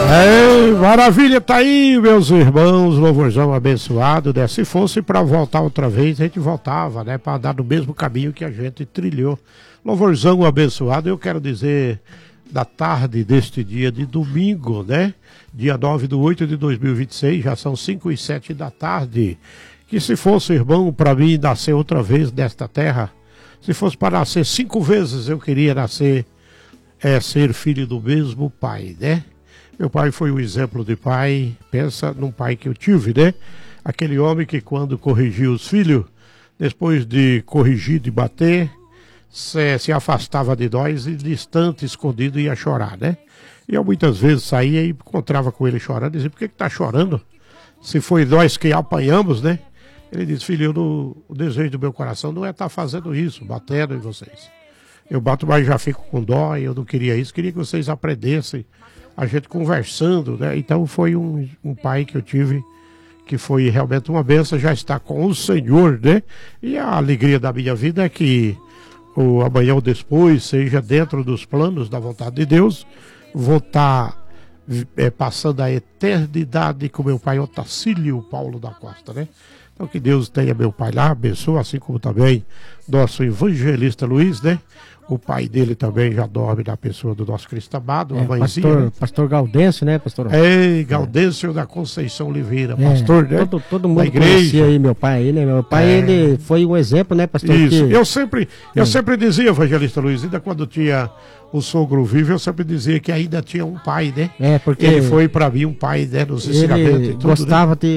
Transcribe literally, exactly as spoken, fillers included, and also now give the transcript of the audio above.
É, maravilha, tá aí, meus irmãos, louvorzão abençoado, né? Se fosse para voltar outra vez, a gente voltava, né? Para andar no mesmo caminho que a gente trilhou. Louvorzão abençoado, eu quero dizer, da tarde deste dia de domingo, né? Dia nove de oito de dois mil e vinte e seis, já são cinco e sete da tarde. Que se fosse, irmão, para mim nascer outra vez nesta terra, se fosse para nascer cinco vezes, eu queria nascer, é, ser filho do mesmo pai, né? Meu pai foi um exemplo de pai, pensa num pai que eu tive, né? Aquele homem que quando corrigia os filhos, depois de corrigir, de bater, se, se afastava de nós e distante, escondido, ia chorar, né? E eu muitas vezes saía e encontrava com ele chorando, dizia, por que que tá chorando? Se foi nós que apanhamos, né? Ele disse, filho, eu não, o desejo do meu coração não é estar fazendo isso, batendo em vocês. Eu bato, mas já fico com dó, eu não queria isso, queria que vocês aprendessem, a gente conversando, né? Então foi um, um pai que eu tive, que foi realmente uma bênção, já está com o Senhor, né? E a alegria da minha vida é que o amanhã ou depois, seja dentro dos planos da vontade de Deus, vou estar é, passando a eternidade com meu pai Otacílio Paulo da Costa, né? Então que Deus tenha meu pai lá, abençoa, assim como também nosso evangelista Luiz, né? O pai dele também já dorme na pessoa do nosso Cristo amado, é, a mãezinha. Pastor, né? pastor Gaudêncio, né, pastor? Ei, Gaudêncio é. da Conceição Oliveira, é, pastor, né? Todo, todo mundo igreja. conhecia aí meu pai aí, né? Meu pai, é. ele foi um exemplo, né, pastor? Isso, que... eu sempre, eu é. sempre dizia, evangelista Luiz, ainda quando tinha o sogro vivo, eu sempre dizia que ainda tinha um pai, né? É, porque... Ele foi para mim um pai, né, nos ensinamentos e tudo, gostava né? de